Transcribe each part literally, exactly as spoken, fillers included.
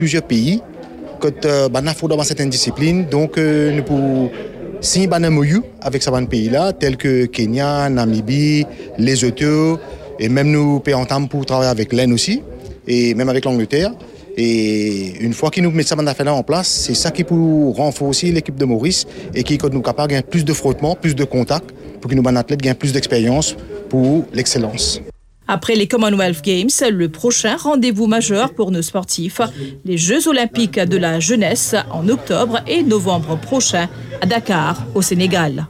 plusieurs pays quand euh, bah, faut dans certaines disciplines. Donc, euh, nous pouvons signer un M O U avec ces pays-là, tels que Kenya, Namibie, Lesotho, et même nous payons pour travailler avec l'Inde aussi, et même avec l'Angleterre. Et une fois qu'ils nous mettent ça là en place, c'est ça qui peut renforcer l'équipe de Maurice et qui nous capable de gagner plus de frottement, plus de contact, pour que nos athlètes gagnent plus d'expérience pour l'excellence. Après les Commonwealth Games, le prochain rendez-vous majeur pour nos sportifs, les Jeux Olympiques de la jeunesse en octobre et novembre prochain à Dakar, au Sénégal.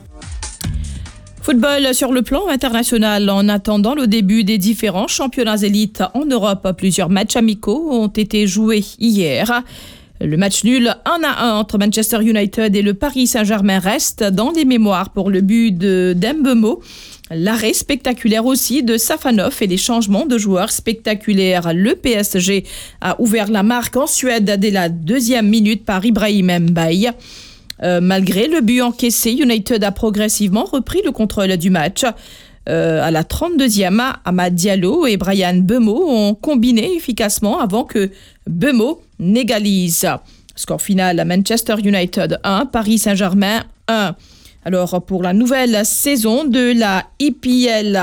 Football sur le plan international. En attendant le début des différents championnats élites en Europe, plusieurs matchs amicaux ont été joués hier. Le match nul un à un entre Manchester United et le Paris Saint-Germain reste dans les mémoires pour le but de Dembemo. L'arrêt spectaculaire aussi de Safanov et les changements de joueurs spectaculaires. Le P S G a ouvert la marque en Suède dès la deuxième minute par Ibrahim Mbaye. Euh, malgré le but encaissé, United a progressivement repris le contrôle du match. Euh, à la trente-deuxième, Amad Diallo et Brian Mbeumo ont combiné efficacement avant que Mbeumo n'égalise. Score final, Manchester United un, Paris Saint-Germain un. Alors pour la nouvelle saison de la I P L,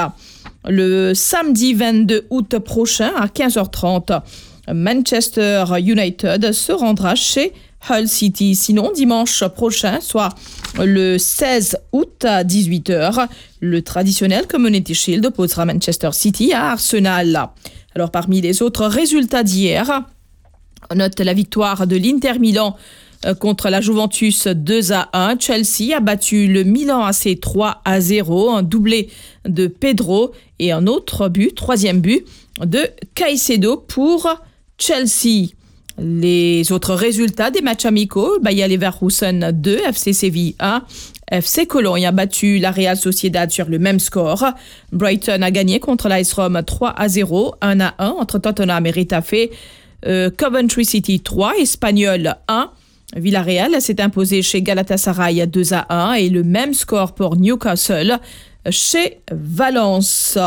le samedi vingt-deux août prochain à quinze heures trente, Manchester United se rendra chez Hull City. Sinon, dimanche prochain, soit le seize août à dix-huit heures, le traditionnel Community Shield opposera Manchester City à Arsenal. Alors, parmi les autres résultats d'hier, on note la victoire de l'Inter Milan contre la Juventus deux à un. Chelsea a battu le Milan A C trois à zéro, un doublé de Pedro et un autre but, troisième but de Caicedo pour Chelsea. Les autres résultats des matchs amicaux, Bayer Leverkusen deux, F C Séville un, F C Cologne a battu la Real Sociedad sur le même score. Brighton a gagné contre l'A S Rome trois à zéro, un à un entre Tottenham et Retafe. Euh, Coventry City trois, Espanyol un. Villarreal s'est imposé chez Galatasaray deux à un et le même score pour Newcastle chez Valence.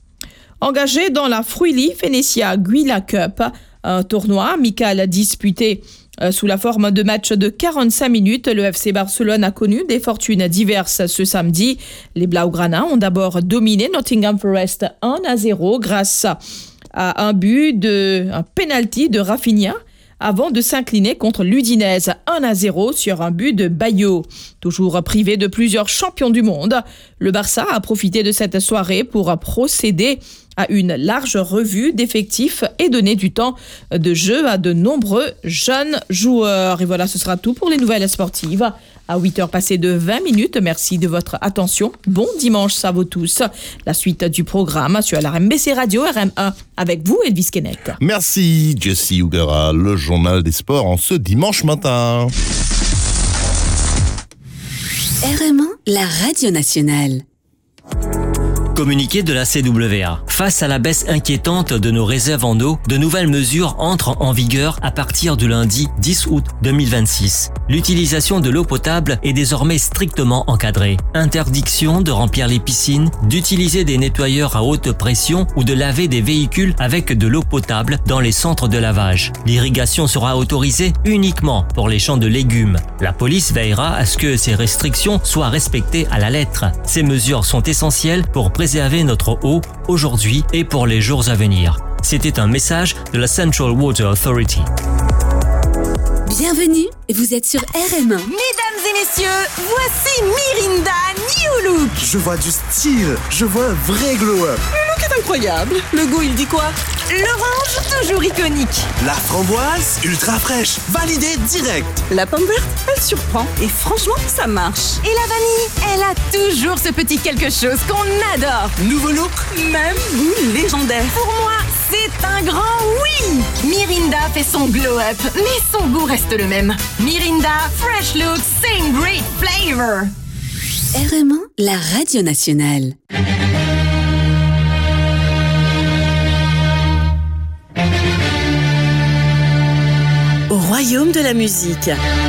Engagé dans la Fruili Venezia Giulia Cup, un tournoi amical disputé sous la forme de matchs de quarante-cinq minutes, le F C Barcelone a connu des fortunes diverses ce samedi. Les Blaugrana ont d'abord dominé Nottingham Forest un à zéro grâce à un but de un penalty de Rafinha, avant de s'incliner contre l'Udinese un à zéro sur un but de Bayo. Toujours privé de plusieurs champions du monde, le Barça a profité de cette soirée pour procéder à une large revue d'effectifs et donner du temps de jeu à de nombreux jeunes joueurs. Et voilà, ce sera tout pour les nouvelles sportives. À huit heures passées de vingt minutes, merci de votre attention. Bon dimanche à vous tous. La suite du programme sur la R M B C Radio R M un avec vous, Elvis Kenneth. Merci, Jessie Hugara, le journal des sports en ce dimanche matin. R M un, la radio nationale. Communiqué de la C W A. Face à la baisse inquiétante de nos réserves en eau, de nouvelles mesures entrent en vigueur à partir du lundi dix août deux mille vingt-six. L'utilisation de l'eau potable est désormais strictement encadrée. Interdiction de remplir les piscines, d'utiliser des nettoyeurs à haute pression ou de laver des véhicules avec de l'eau potable dans les centres de lavage. L'irrigation sera autorisée uniquement pour les champs de légumes. La police veillera à ce que ces restrictions soient respectées à la lettre. Ces mesures sont essentielles pour préserver notre eau aujourd'hui et pour les jours à venir. C'était un message de la Central Water Authority. Bienvenue, vous êtes sur R M un. Mesdames et messieurs, voici Mirinda New Look. Je vois du style, je vois un vrai glow-up. Le look est incroyable. Le goût, il dit quoi? L'orange, toujours iconique. La framboise, ultra fraîche, validée direct. La pomme verte, elle surprend. Et franchement, ça marche. Et la vanille, elle a toujours ce petit quelque chose qu'on adore. Nouveau look, même goût légendaire. Pour moi, c'est un grand oui. Mirinda fait son glow-up, mais son goût reste le même. Mirinda, fresh look, same great flavor. R M un, la radio nationale. Au royaume de la musique.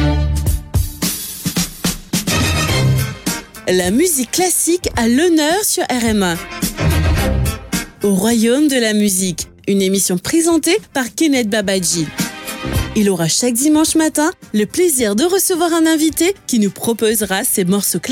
La musique classique a l'honneur sur R M un. Au royaume de la musique, une émission présentée par Kenneth Babaji. Il aura chaque dimanche matin le plaisir de recevoir un invité qui nous proposera ses morceaux classiques